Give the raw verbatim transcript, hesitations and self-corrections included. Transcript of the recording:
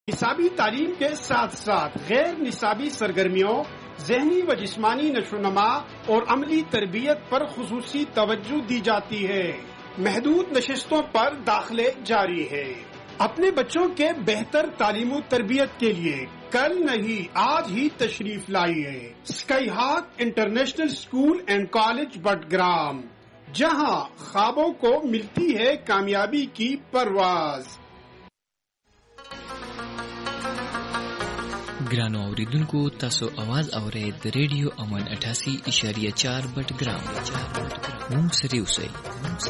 निसाबी तालीम के साथ साथ गैर निसाबी सरगर्मियों, ज़हनी व जिस्मानी नशोनमा और अमली तरबियत पर खुसूसी तवज्जो दी जाती है। महदूद नशिस्तों पर दाखिले जारी है। अपने बच्चों के बेहतर तालीम व तरबियत के लिए कल नहीं आज ही तशरीफ लाइए स्काई हाक international school and college Battagram, जहां ख्वाबों को मिलती है कामयाबी की परवाज। ग्रानो औरिदुनको तासो आवाज औरे द रेडियो अमन अठासी इशारिया चार बटग्राम। मूंग सरे उसै